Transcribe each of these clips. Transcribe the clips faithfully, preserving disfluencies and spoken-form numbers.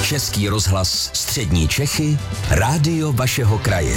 Český rozhlas Střední Čechy, rádio vašeho kraje.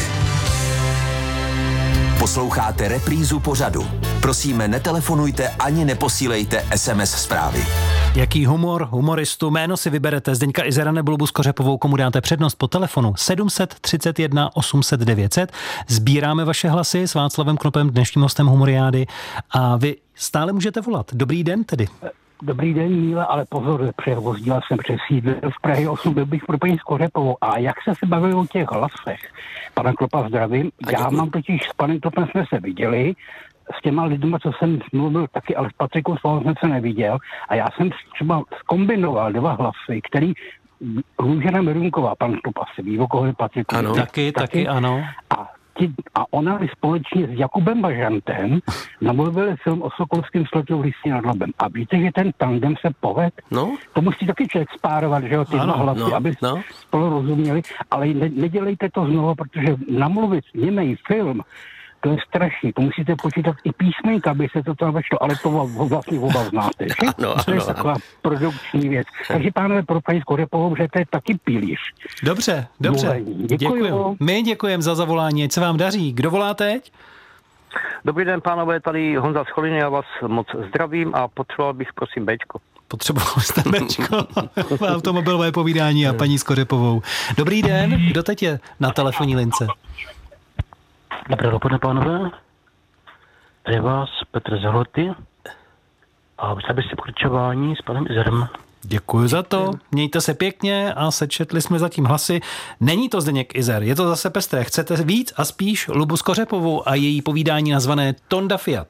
Posloucháte reprízu pořadu. Prosíme, netelefonujte ani neposílejte es em es zprávy. Jaký humor, humoristu, jméno si vyberete, Zdeňka Izera nebo Lubu Skořepovou, komu dáte přednost po telefonu sedm set třicet jedna osm set devět set. Sbíráme vaše hlasy s Václavem Knopem, dnešním hostem Humoriády, a vy stále můžete volat. Dobrý den tedy. Dobrý den, Míle, ale pozor, převozdila jsem přes sídl v Prahy osm, byl bych pro paní Skořepovou. A jak se se bavili o těch hlasech? Pana Klopa zdravím. Já mám totiž s panem Klopem jsme se viděli, s těma lidma, co jsem mluvil taky, ale s Patrikou Svalou jsem se neviděl. A já jsem třeba zkombinoval dva hlasy, který Růžena Merunková, pan Klop asi ví, o koho je Patriku. Ano, taky, taky, taky, ano. A A ona společně s Jakubem Bažantem namluvili film o Sokolském sletu v Lysí nad Labem. A víte, že ten tandem se poved? No. To musí taky člověk spárovat, že jo, ty dva hlasy, no, aby no. spolu rozuměli. Ale ne, nedělejte to znovu, protože namluvit němej film, to je strašný. To musíte počítat i písmenka, aby se to tam vešlo, ale to vlastně oba znáte. Že? Ano, to je ano, taková ano. produkční věc. Takže pánové, pro paní Skořepovou, že to je taky pilíř. Dobře, dobře. Děkuji. My děkujeme za zavolání, ať se vám daří. Kdo volá teď? Dobrý den, pánové, tady Honza z Choliny, já vás moc zdravím a potřeboval bych, prosím, Bčko. Potřeboval jste Bčko. Automobilové povídání a paní Skořepovou. Dobrý den, kdo teď je na telefonní lince? Dobré dopoledne, pánové. Tady vás Petr Zahloty a chtěl bych si pokračování s panem Izerem. Děkuji za to. Mějte se pěkně a sečetli jsme zatím hlasy. Není to Zdeněk Izer, je to zase pestré. Chcete víc a spíš Lubu Skořepovou a její povídání nazvané Tonda Fiat.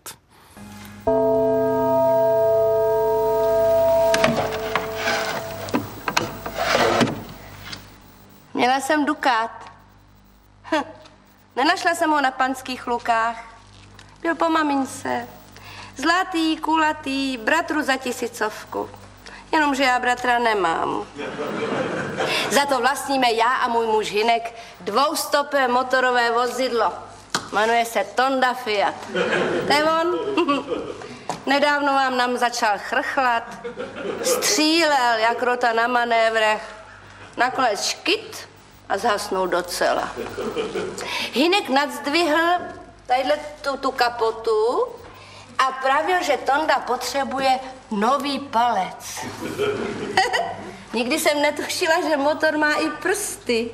Měla jsem dukát. Hm. Nenašla jsem ho na panských lukách. Byl po mamince. Zlatý, kulatý, bratru za tisícovku. Jenomže já bratra nemám. Za to vlastníme já a můj muž Hinek dvoustopé motorové vozidlo. Jmenuje se Tonda Fiat. To je on. Nedávno vám nám začal chrchlat. Střílel jak rota na manévrech. Nakonec škyt a zhasnul docela. Hinek nadzdvihl tadyhle tu, tu kapotu a pravil, že Tonda potřebuje nový palec. Nikdy jsem netušila, že motor má i prsty.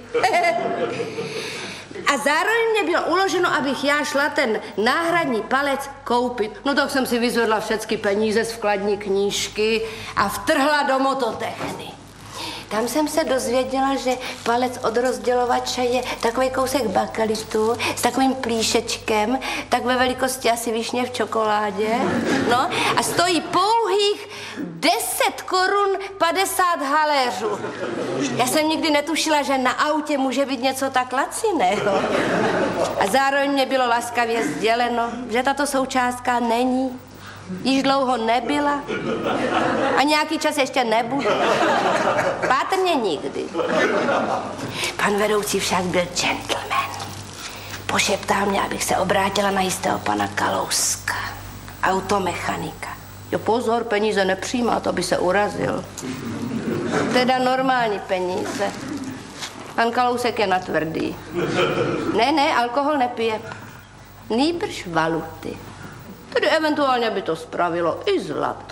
A zároveň mě bylo uloženo, abych já šla ten náhradní palec koupit. No tak jsem si vyzvedla všechny peníze z vkladní knížky a vtrhla do mototechny. Tam jsem se dozvěděla, že palec od rozdělovače je takový kousek bakalitu s takovým plíšečkem, tak ve velikosti asi višně v čokoládě. No a stojí pouhých deset korun padesát haléřů. Já jsem nikdy netušila, že na autě může být něco tak laciného. A zároveň mě bylo laskavě sděleno, že tato součástka není. Již dlouho nebyla a nějaký čas ještě nebude. Pátrně nikdy. Pan vedoucí však byl gentleman. Pošeptal mě, abych se obrátila na jistého pana Kalouska, automechanika. Jo, pozor, peníze nepřijímá, to by se urazil. Teda normální peníze. Pan Kalousek je natvrdý. Ne, ne, alkohol nepije. Nýbrž valuty. Tedy eventuálně by to spravilo i zlato.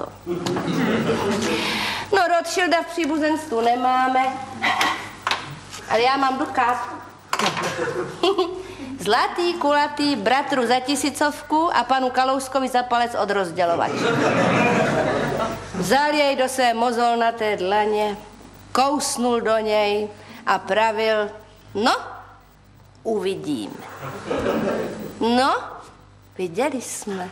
No, Rothschilda v příbuzenstvu nemáme, ale já mám dukát. Zlatý, kulatý, bratru za tisícovku a panu Kalouskovi za palec od rozdělovače. Vzal jej do své mozolnaté dlaně, kousnul do něj a pravil, no, uvidíme. No, viděli jsme.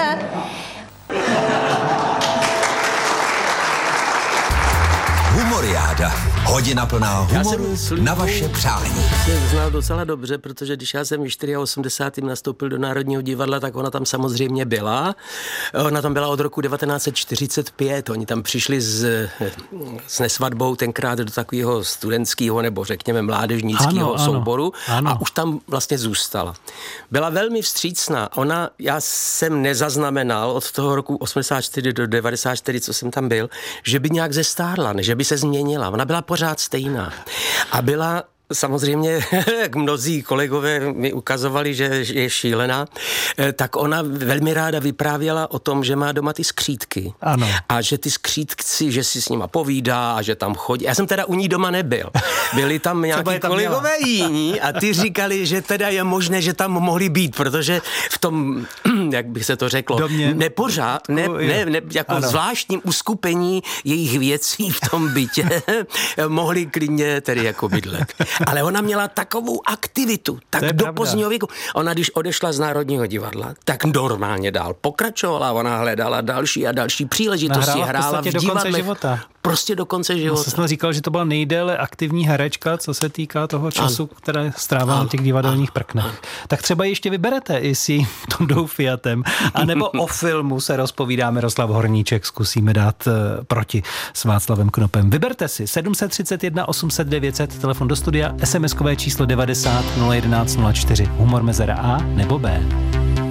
Humoriáda. Hodina plná humoru na vaše přání. Já jsem znal docela dobře, protože když já jsem v osmdesátém čtyřicátém nastoupil do Národního divadla, tak ona tam samozřejmě byla. Ona tam byla od roku devatenáct set čtyřicet pět. Oni tam přišli s, s nesvatbou tenkrát do takového studentského nebo řekněme mládežnického ano, souboru ano. A už tam vlastně zůstala. Byla velmi vstřícná. Ona, já jsem nezaznamenal od toho roku osmdesát čtyři do devadesát čtyři, co jsem tam byl, že by nějak zestárla, že by se z ní změnila, ona byla pořád stejná. A byla samozřejmě, jak mnozí kolegové mi ukazovali, že je šílená, tak ona velmi ráda vyprávěla o tom, že má doma ty skřítky. Ano. A že ty skřítci, že si s nima povídá a že tam chodí. Já jsem teda u ní doma nebyl. Byli tam nějaký tam kolegové měla. Jiní a ty říkali, že teda je možné, že tam mohli být, protože v tom, jak bych se to řeklo, Domě. nepořád, ne, ne, ne, jako ano. zvláštním uskupení jejich věcí v tom bytě mohli klidně tedy jako bydlet. Ale ona měla takovou aktivitu, tak do pravda. Pozdního věku. Ona, když odešla z Národního divadla, tak normálně dál pokračovala. Ona hledala další a další příležitosti. Hrála v, v divadlech. Života. Prostě do konce života. Já jsem říkal, že to byla nejdéle aktivní herečka, co se týká toho času, ano. které strávila na těch divadelních prknech. Ano. Tak třeba ještě vyberete i s jím Tondou Fiatem, anebo o filmu se rozpovídá Miroslav Horníček, zkusíme dát uh, proti s Václavem Knopem. Vyberte si sedm set třicet jedna osm set devět set, telefon do studia, es em eskové číslo devadesát nula jedenáct nula čtyři, humor mezera A nebo B.